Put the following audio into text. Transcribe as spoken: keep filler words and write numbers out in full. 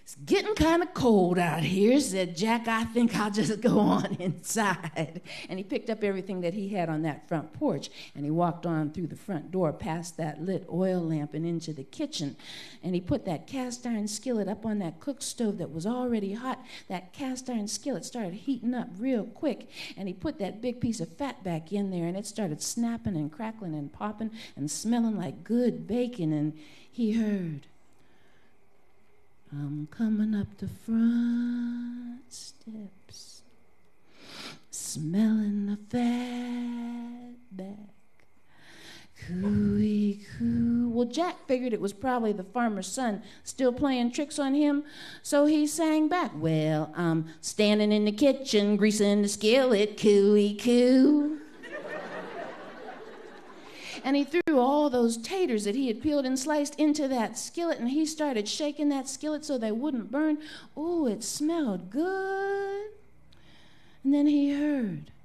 "It's getting kind of cold out here," said Jack. "I think I'll just go on inside." And he picked up everything that he had on that front porch, and he walked on through the front door, past that lit oil lamp and into the kitchen. And he put that cast iron skillet up on that cook stove that was already hot. That cast iron skillet started heating up real quick, and he put that big piece of fat back in there, and it started snapping and crackling and popping and smelling like good bacon. And he heard, "I'm coming up the front steps, smelling the fat back, cooey coo." Well, Jack figured it was probably the farmer's son still playing tricks on him, so he sang back, "Well, I'm standing in the kitchen, greasing the skillet, cooey coo." And he threw all those taters that he had peeled and sliced into that skillet, and he started shaking that skillet so they wouldn't burn. Oh, it smelled good. And then he heard,